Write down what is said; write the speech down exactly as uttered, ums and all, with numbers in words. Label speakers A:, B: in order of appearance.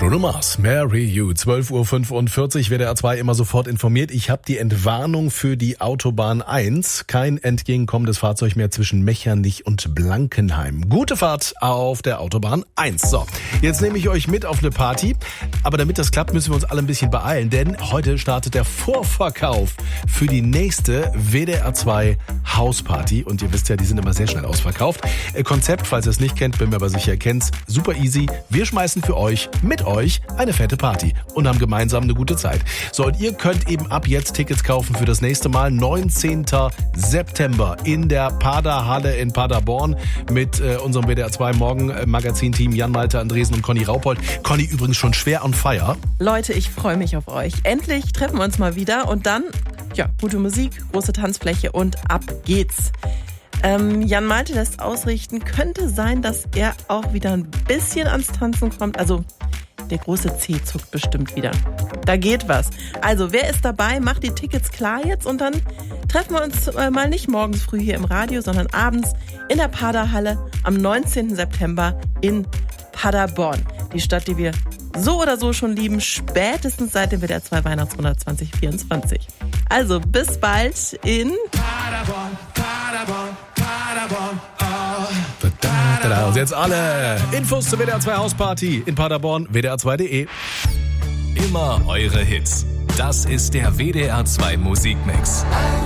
A: Bruno Mars, Marry You, zwölf Uhr fünfundvierzig, W D R zwei immer sofort informiert. Ich habe die Entwarnung für die Autobahn eins. Kein entgegenkommendes Fahrzeug mehr zwischen Mechernich und Blankenheim. Gute Fahrt auf der Autobahn eins. So, jetzt nehme ich euch mit auf eine Party. Aber damit das klappt, müssen wir uns alle ein bisschen beeilen. Denn heute startet der Vorverkauf für die nächste W D R zwei Hausparty. Und ihr wisst ja, die sind immer sehr schnell ausverkauft. Konzept, falls ihr es nicht kennt, bin mir aber sicher, ihr kennt's. Super easy. Wir schmeißen für euch, mit euch, eine fette Party und haben gemeinsam eine gute Zeit. So, und ihr könnt eben ab jetzt Tickets kaufen für das nächste Mal, neunzehnten September in der Paderhalle in Paderborn mit äh, unserem W D R zwei Morgen-Magazin-Team Jan Malte Andresen und Conny Raupold. Conny übrigens schon schwer on fire.
B: Leute, ich freue mich auf euch. Endlich treffen wir uns mal wieder und dann, ja, gute Musik, große Tanzfläche und ab geht's. Ähm, Jan Malte lässt ausrichten, könnte sein, dass er auch wieder ein bisschen ans Tanzen kommt. Also der große C zuckt bestimmt wieder. Da geht was. Also wer ist dabei, macht die Tickets klar jetzt und dann treffen wir uns äh, mal nicht morgens früh hier im Radio, sondern abends in der Paderhalle am neunzehnten September in Paderborn. Die Stadt, die wir so oder so schon lieben, spätestens seit dem W D R zwei Weihnachtsmonat zwanzig vierundzwanzig. Also bis bald in
C: Paderborn, Paderborn, Paderborn, oh.
A: Und jetzt alle Infos zur W D R zwei Hausparty in Paderborn, W D R zwei Punkt de.
D: Immer eure Hits. Das ist der W D R zwei Musikmix.